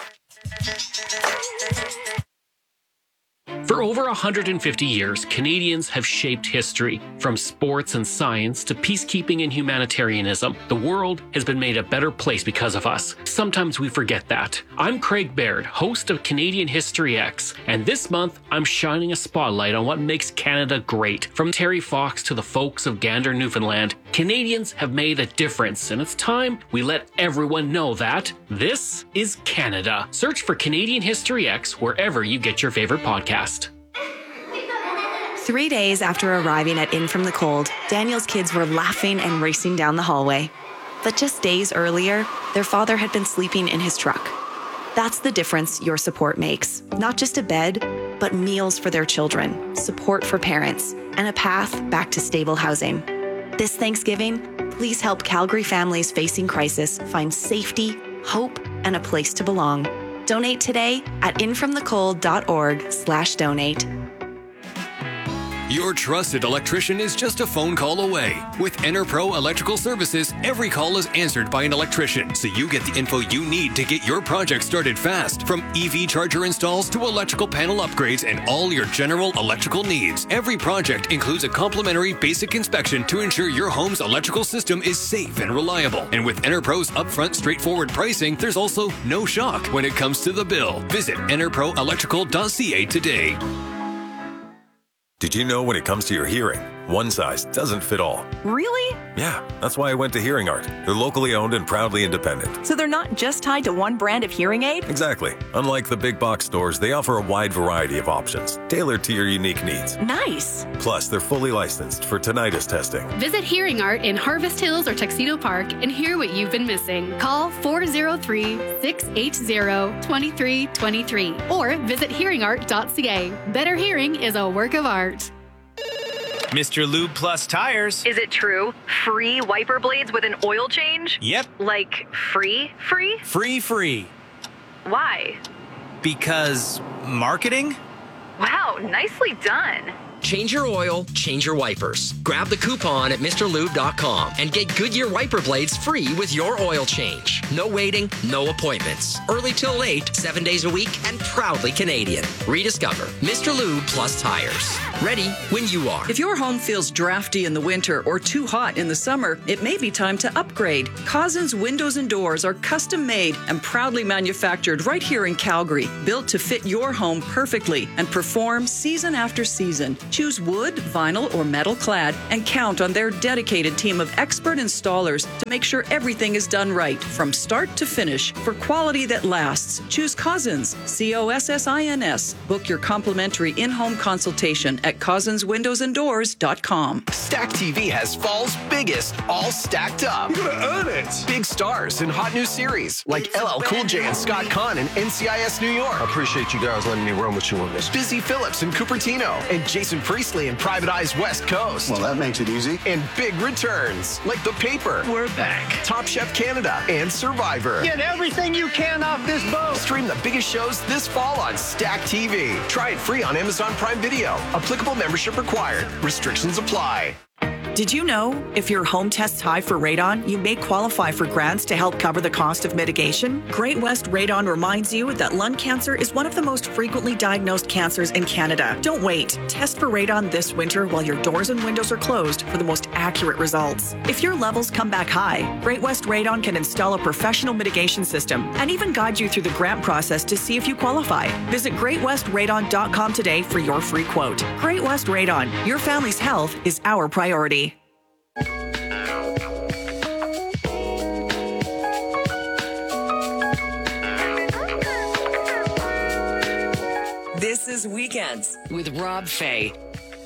For over one hundred fifty years, Canadians have shaped history. From sports and science to peacekeeping and humanitarianism, the world has been made a better place because of us. Sometimes we forget that. I'm Craig Baird, host of Canadian History X, and this month I'm shining a spotlight on what makes Canada great. From Terry Fox to the folks of Gander, Newfoundland, Canadians have made a difference, and it's time we let everyone know that this is Canada. Search for Canadian History X wherever you get your favorite podcast. Three days after arriving at In From the Cold, Daniel's kids were laughing and racing down the hallway. But just days earlier, their father had been sleeping in his truck. That's the difference your support makes. Not just a bed, but meals for their children, support for parents, and a path back to stable housing. This Thanksgiving, please help Calgary families facing crisis find safety, hope, and a place to belong. Donate today at infromthecold.org slash donate. Your trusted electrician is just a phone call away. With EnerPro Electrical Services, every call is answered by an electrician, so you get the info you need to get your project started fast. From E V charger installs to electrical panel upgrades and all your general electrical needs. Every project includes a complimentary basic inspection to ensure your home's electrical system is safe and reliable. And with EnerPro's upfront straightforward pricing, there's also no shock when it comes to the bill. Visit enerpro electrical dot c a today. Did you know when it comes to your hearing, one size doesn't fit all? Really? Yeah, that's why I went to Hearing Art. They're locally owned and proudly independent. So they're not just tied to one brand of hearing aid? Exactly. Unlike the big box stores, they offer a wide variety of options, tailored to your unique needs. Nice. Plus, they're fully licensed for tinnitus testing. Visit Hearing Art in Harvest Hills or Tuxedo Park and hear what you've been missing. Call four oh three, six eight zero, two three two three or visit hearing art dot c a. Better hearing is a work of art. Mister Lube Plus tires. Is it true? Free wiper blades with an oil change? Yep. Like free, free? Free, free. Why? Because marketing? Wow, nicely done. Change your oil, change your wipers. Grab the coupon at Mr Lube dot com and get Goodyear wiper blades free with your oil change. No waiting, no appointments. Early till late, seven days a week, and proudly Canadian. Rediscover Mister Lube Plus tires. Ready when you are. If your home feels drafty in the winter or too hot in the summer, it may be time to upgrade. Cousins Windows and Doors are custom made and proudly manufactured right here in Calgary, built to fit your home perfectly and perform season after season. Choose wood, vinyl, or metal clad and count on their dedicated team of expert installers to make sure everything is done right from start to finish. For quality that lasts, choose Cousins, C O S S I N S. Book your complimentary in-home consultation at cousins windows and doors dot com. Stack T V has fall's biggest, all stacked up. You're gonna earn it. Big stars in hot new series like L L Cool J and Scott Conn in N C I S New York. I appreciate you guys letting me run with you on this. Busy Phillips in Cupertino and Jason Priestley in Private Eyes West Coast. Well, that makes it easy. And big returns like The Paper. We're back. Top Chef Canada and Survivor. Get everything you can off this boat. Stream the biggest shows this fall on Stack T V. Try it free on Amazon Prime Video. Applicable membership required. Restrictions apply. Did you know if your home tests high for radon, you may qualify for grants to help cover the cost of mitigation? Great West Radon reminds you that lung cancer is one of the most frequently diagnosed cancers in Canada. Don't wait. Test for radon this winter while your doors and windows are closed for the most accurate results. If your levels come back high, Great West Radon can install a professional mitigation system and even guide you through the grant process to see if you qualify. Visit great west radon dot com today for your free quote. Great West Radon, your family's health is our priority. This is Weekends with Rob Fay.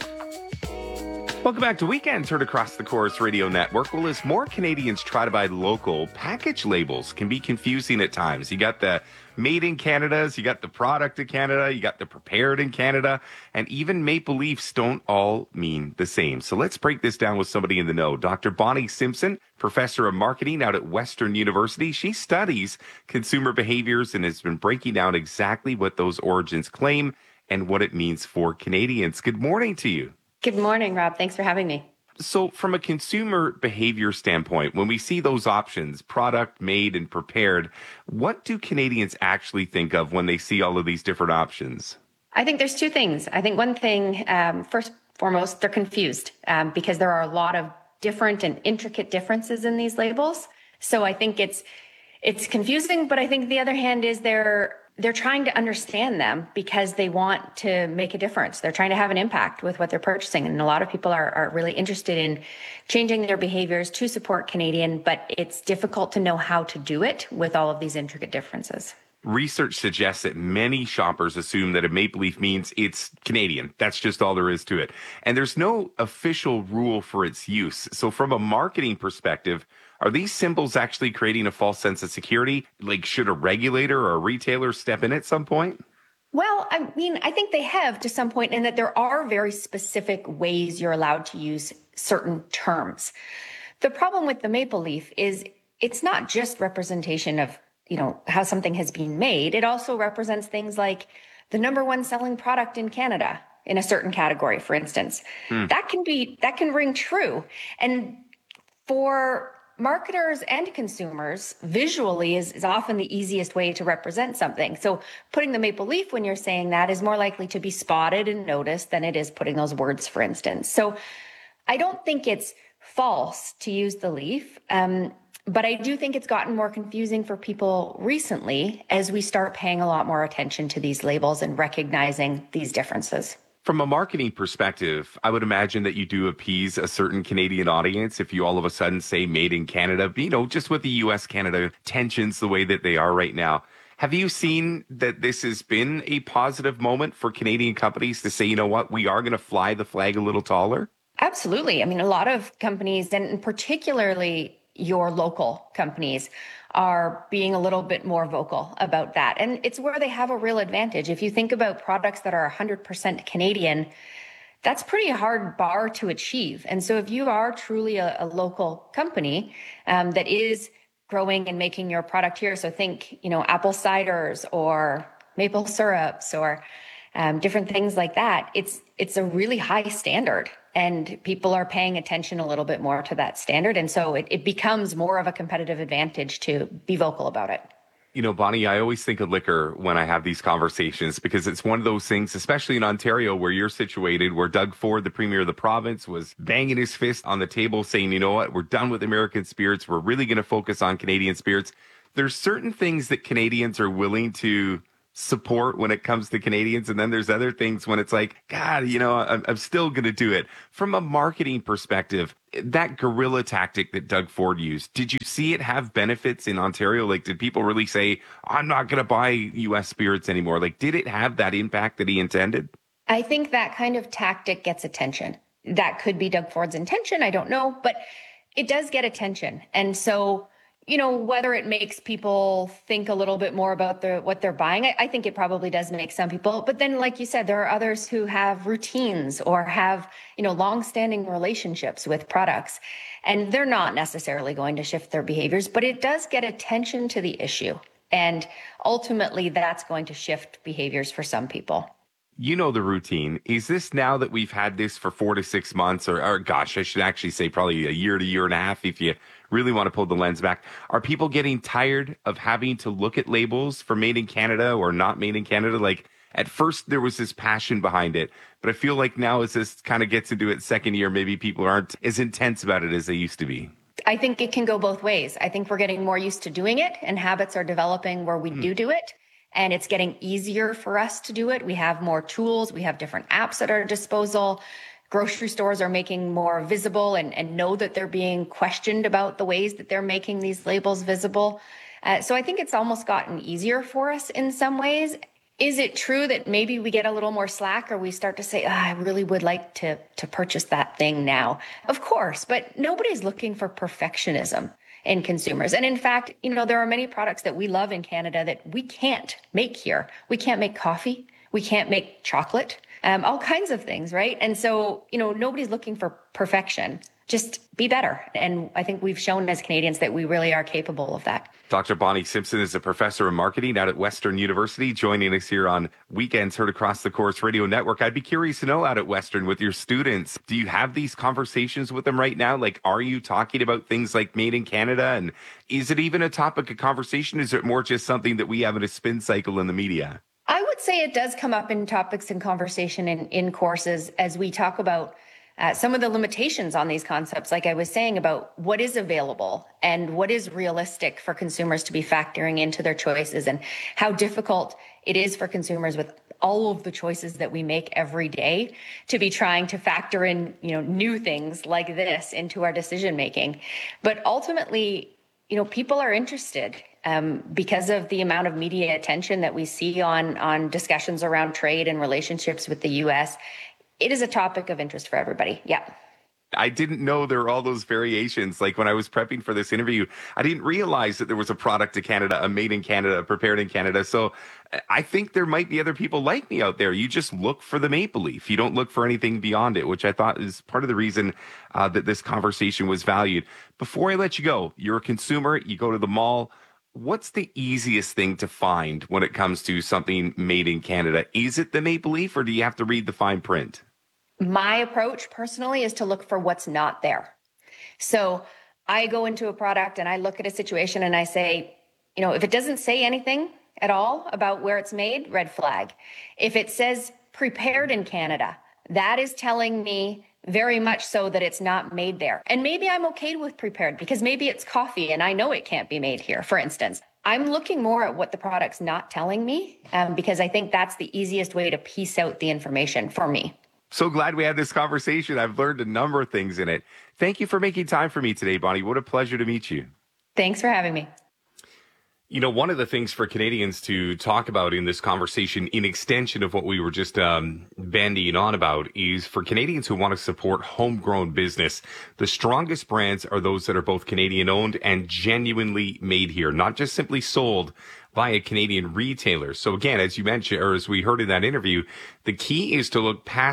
Welcome back to Weekends, heard across the Chorus Radio Network. Well, as more Canadians try to buy local, package labels can be confusing at times. You got the made in Canada's, you got the product in Canada, you got the prepared in Canada, and even maple leafs don't all mean the same. So let's break this down with somebody in the know. Doctor Bonnie Simpson, professor of marketing out at Western University. She studies consumer behaviors and has been breaking down exactly what those origins claim and what it means for Canadians. Good morning to you. Good morning, Rob. Thanks for having me. So from a consumer behavior standpoint, when we see those options, product, made, and prepared, what do Canadians actually think of when they see all of these different options? I think there's two things. I think one thing, um, first and foremost, they're confused um, because there are a lot of different and intricate differences in these labels. So I think it's it's confusing, but I think the other hand is they're they're trying to understand them because they want to make a difference. They're trying to have an impact with what they're purchasing. And a lot of people are, are really interested in changing their behaviors to support Canadian, but it's difficult to know how to do it with all of these intricate differences. Research suggests that many shoppers assume that a maple leaf means it's Canadian. That's just all there is to it. And there's no official rule for its use. So from a marketing perspective, are these symbols actually creating a false sense of security? Like, should a regulator or a retailer step in at some point? Well, I mean, I think they have to some point in that there are very specific ways you're allowed to use certain terms. The problem with the maple leaf is it's not just representation of, you know, how something has been made. It also represents things like the number one selling product in Canada in a certain category, for instance. Hmm. That can be, that can ring true. And for marketers and consumers, visually is, is often the easiest way to represent something. So putting the maple leaf when you're saying that is more likely to be spotted and noticed than it is putting those words, for instance. So I don't think it's false to use the leaf, um, but I do think it's gotten more confusing for people recently as we start paying a lot more attention to these labels and recognizing these differences. From a marketing perspective, I would imagine that you do appease a certain Canadian audience if you all of a sudden say made in Canada, you know, just with the U S Canada tensions the way that they are right now. Have you seen that this has been a positive moment for Canadian companies to say, you know what, we are going to fly the flag a little taller? Absolutely. I mean, a lot of companies, and particularly your local companies, are being a little bit more vocal about that. And it's where they have a real advantage. If you think about products that are one hundred percent Canadian, that's pretty hard bar to achieve. And so if you are truly a, a local company um, that is growing and making your product here, so think, you know, apple ciders or maple syrups or um, different things like that, it's it's a really high standard, and people are paying attention a little bit more to that standard. And so it, it becomes more of a competitive advantage to be vocal about it. You know, Bonnie, I always think of liquor when I have these conversations because it's one of those things, especially in Ontario where you're situated, where Doug Ford, the premier of the province, was banging his fist on the table saying, you know what, we're done with American spirits. We're really going to focus on Canadian spirits. There's certain things that Canadians are willing to support when it comes to Canadians. And then there's other things when it's like, God, you know, I'm, I'm still going to do it. From a marketing perspective, that guerrilla tactic that Doug Ford used, did you see it have benefits in Ontario? Like, did people really say, I'm not going to buy U S spirits anymore? Like, did it have that impact that he intended? I think that kind of tactic gets attention. That could be Doug Ford's intention. I don't know, but it does get attention. And so, you know, whether it makes people think a little bit more about the, what they're buying, I, I think it probably does make some people. But then, like you said, there are others who have routines or have, you know, longstanding relationships with products, and they're not necessarily going to shift their behaviors, but it does get attention to the issue. And ultimately, that's going to shift behaviors for some people. You know the routine. Is this now that we've had this for four to six months, or, or gosh, I should actually say probably a year to year and a half if you really want to pull the lens back. Are people getting tired of having to look at labels for made in Canada or not made in Canada? Like, at first there was this passion behind it, but I feel like now as this kind of gets into its second year, maybe people aren't as intense about it as they used to be. I think it can go both ways. I think we're getting more used to doing it, and habits are developing where we hmm. do do it. And it's getting easier for us to do it. We have more tools. We have different apps at our disposal. Grocery stores are making more visible and, and know that they're being questioned about the ways that they're making these labels visible. Uh, so I think it's almost gotten easier for us in some ways. Is it true that maybe we get a little more slack, or we start to say, oh, I really would like to, to purchase that thing now? Of course, but nobody's looking for perfectionism in consumers. And in fact, you know, there are many products that we love in Canada that we can't make here. We can't make coffee. We can't make chocolate, um, all kinds of things, right? And so, you know, nobody's looking for perfection. Just be better. And I think we've shown as Canadians that we really are capable of that. Doctor Bonnie Simpson is a professor of marketing out at Western University, joining us here on Weekends Heard Across the Course Radio Network. I'd be curious to know, out at Western with your students, do you have these conversations with them right now? Like, are you talking about things like made in Canada? And is it even a topic of conversation? Is it more just something that we have in a spin cycle in the media? I would say it does come up in topics and conversation in, in courses as we talk about Uh, some of the limitations on these concepts, like I was saying, about what is available and what is realistic for consumers to be factoring into their choices, and how difficult it is for consumers with all of the choices that we make every day to be trying to factor in, you know, new things like this into our decision making. But ultimately, you know, people are interested um, because of the amount of media attention that we see on on discussions around trade and relationships with the U S. It is a topic of interest for everybody. Yeah. I didn't know there were all those variations. Like, when I was prepping for this interview, I didn't realize that there was a product to Canada, a made in Canada, prepared in Canada. So I think there might be other people like me out there. You just look for the maple leaf. You don't look for anything beyond it, which I thought is part of the reason uh, that this conversation was valued. Before I let you go, you're a consumer, you go to the mall. What's the easiest thing to find when it comes to something made in Canada? Is it the maple leaf, or do you have to read the fine print? My approach personally is to look for what's not there. So I go into a product and I look at a situation and I say, you know, if it doesn't say anything at all about where it's made, red flag. If it says prepared in Canada, that is telling me very much so that it's not made there. And maybe I'm okay with prepared because maybe it's coffee and I know it can't be made here, for instance. I'm looking more at what the product's not telling me um, because I think that's the easiest way to piece out the information for me. So glad we had this conversation. I've learned a number of things in it. Thank you for making time for me today, Bonnie. What a pleasure to meet you. Thanks for having me. You know, one of the things for Canadians to talk about in this conversation, in extension of what we were just um, bandying on about, is for Canadians who want to support homegrown business. The strongest brands are those that are both Canadian owned and genuinely made here, not just simply sold by a Canadian retailer. So again, as you mentioned, or as we heard in that interview, the key is to look past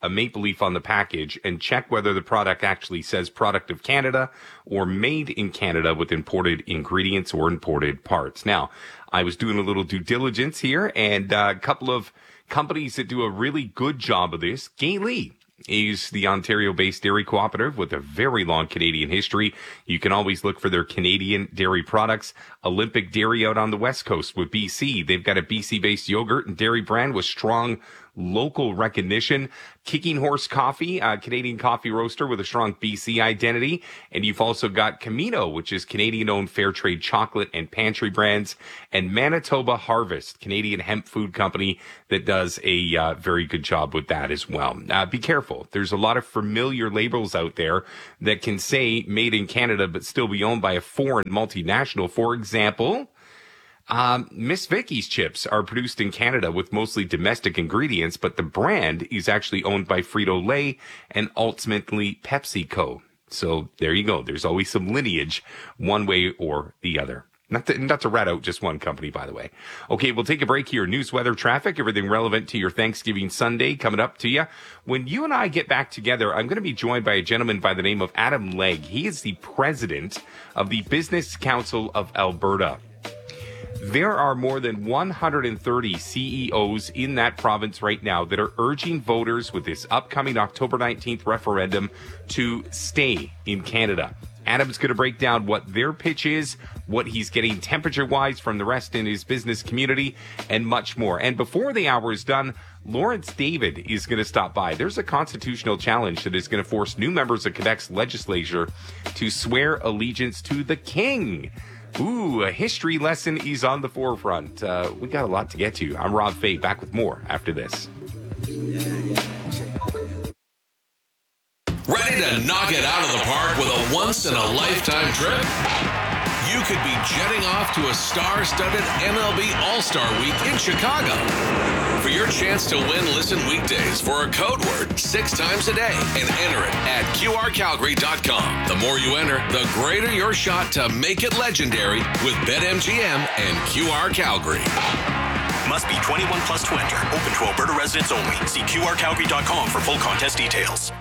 a maple leaf on the package and check whether the product actually says product of Canada or made in Canada with imported ingredients or imported parts. Now, I was doing a little due diligence here, and uh, a couple of companies that do a really good job of this. Gaylee is the Ontario-based dairy cooperative with a very long Canadian history. You can always look for their Canadian dairy products. Olympic Dairy out on the West Coast with B C. They've got a B C-based yogurt and dairy brand with strong local recognition. Kicking Horse Coffee, a Canadian coffee roaster with a strong B C identity. And you've also got Camino, which is Canadian-owned fair trade chocolate and pantry brands. And Manitoba Harvest, Canadian hemp food company that does a uh, very good job with that as well. Uh, be careful. There's a lot of familiar labels out there that can say made in Canada but still be owned by a foreign multinational. For example, Um, Miss Vicky's chips are produced in Canada with mostly domestic ingredients, but the brand is actually owned by Frito-Lay and ultimately PepsiCo. So there you go. There's always some lineage one way or the other. Not to, not to rat out just one company, by the way. Okay, we'll take a break here. News, weather, traffic, everything relevant to your Thanksgiving Sunday coming up to you. When you and I get back together, I'm going to be joined by a gentleman by the name of Adam Legg. He is the president of the Business Council of Alberta. There are more than one hundred thirty C E Os in that province right now that are urging voters with this upcoming October nineteenth referendum to stay in Canada. Adam's going to break down what their pitch is, what he's getting temperature-wise from the rest in his business community, and much more. And before the hour is done, Lawrence David is going to stop by. There's a constitutional challenge that is going to force new members of Quebec's legislature to swear allegiance to the king. Ooh, a history lesson is on the forefront. Uh, we got a lot to get to. I'm Rob Fay, back with more after this. Ready to knock it out of the park with a once-in-a-lifetime trip? You could be jetting off to a star-studded M L B All-Star Week in Chicago. For your chance to win, listen weekdays for a code word six times a day and enter it at Q R Calgary dot com. The more you enter, the greater your shot to make it legendary with BetMGM and Q R Calgary. Must be twenty-one plus to enter. Open to Alberta residents only. See Q R Calgary dot com for full contest details.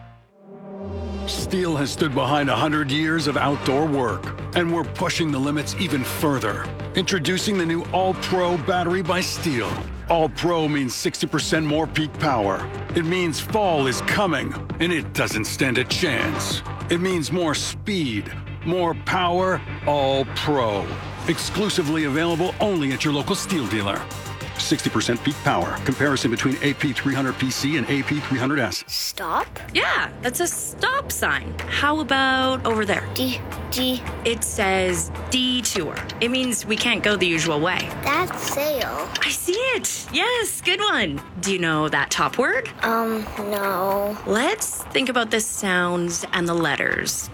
Steel has stood behind one hundred years of outdoor work, and we're pushing the limits even further. Introducing the new All-Pro battery by Steel. All-Pro means sixty percent more peak power. It means fall is coming, and it doesn't stand a chance. It means more speed, more power, All-Pro. Exclusively available only at your local Steel dealer. sixty percent peak power. Comparison between A P three hundred P C and A P three hundred S. Stop? Yeah, that's a stop sign. How about over there? D, D. It says detour. It means we can't go the usual way. That's sail. I see it. Yes, good one. Do you know that top word? Um, no. Let's think about the sounds and the letters.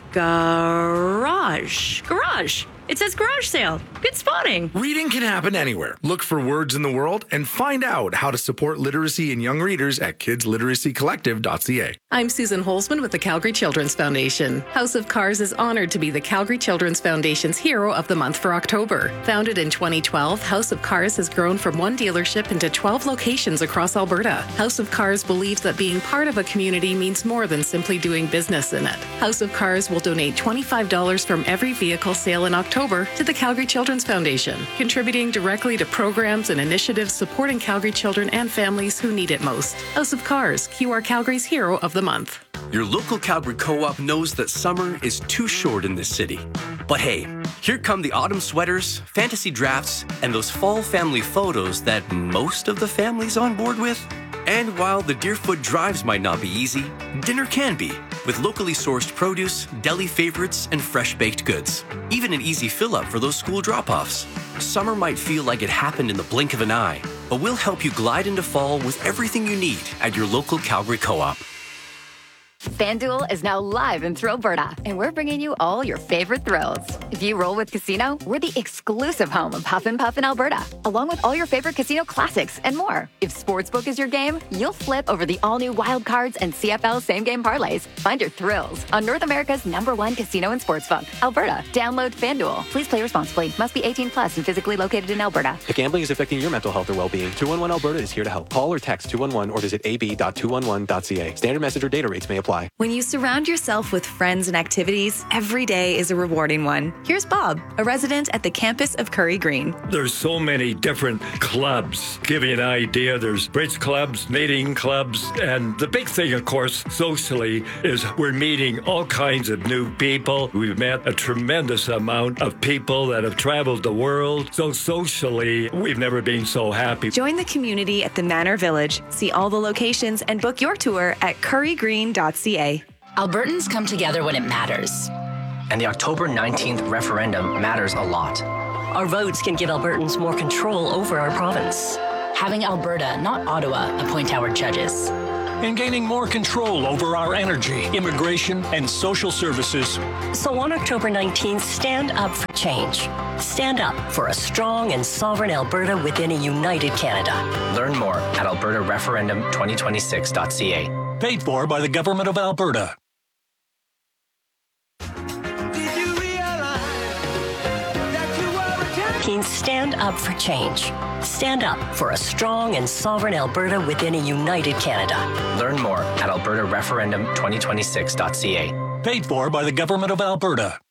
Garage. Garage. It says garage sale. Good spotting. Reading can happen anywhere. Look for words in the world and find out how to support literacy in young readers at kids literacy collective dot c a. I'm Susan Holzman with the Calgary Children's Foundation. House of Cars is honored to be the Calgary Children's Foundation's Hero of the Month for October. Founded in twenty twelve, House of Cars has grown from one dealership into twelve locations across Alberta. House of Cars believes that being part of a community means more than simply doing business in it. House of Cars will donate twenty-five dollars from every vehicle sale in October to the Calgary Children's Foundation, contributing directly to programs and initiatives supporting Calgary children and families who need it most. House of Cars, Q R Calgary's Hero of the Month. Your local Calgary Co-op knows that summer is too short in this city. But hey, here come the autumn sweaters, fantasy drafts, and those fall family photos that most of the family's on board with. And while the Deerfoot drives might not be easy, dinner can be, with locally sourced produce, deli favorites, and fresh-baked goods. Even an easy fill-up for those school drop-offs. Summer might feel like it happened in the blink of an eye, but we'll help you glide into fall with everything you need at your local Calgary Co-op. FanDuel is now live in Thrillberta, and we're bringing you all your favorite thrills. If you roll with Casino, we're the exclusive home of Huff and Puff in Alberta, along with all your favorite casino classics and more. If Sportsbook is your game, you'll flip over the all-new Wild Cards and C F L same-game parlays. Find your thrills on North America's number one casino and sportsbook, Alberta. Download FanDuel. Please play responsibly. Must be eighteen plus and physically located in Alberta. If gambling is affecting your mental health or well-being, two one one Alberta is here to help. Call or text two one one or visit a b dot two one one dot c a. Standard message or data rates may apply. When you surround yourself with friends and activities, every day is a rewarding one. Here's Bob, a resident at the campus of Curry Green. There's so many different clubs. Give you an idea, there's bridge clubs, knitting clubs, and the big thing, of course, socially, is we're meeting all kinds of new people. We've met a tremendous amount of people that have traveled the world. So socially, we've never been so happy. Join the community at the Manor Village. See all the locations and book your tour at curry green dot c a. Albertans come together when it matters. And the October nineteenth referendum matters a lot. Our votes can give Albertans more control over our province. Having Alberta, not Ottawa, appoint our judges. And gaining more control over our energy, immigration, and social services. So on October nineteenth, stand up for change. Stand up for a strong and sovereign Alberta within a united Canada. Learn more at alberta referendum twenty twenty-six dot c a. Paid for by the Government of Alberta. Stand up for change. Stand up for a strong and sovereign Alberta within a united Canada. Learn more at alberta referendum twenty twenty-six dot c a. Paid for by the Government of Alberta.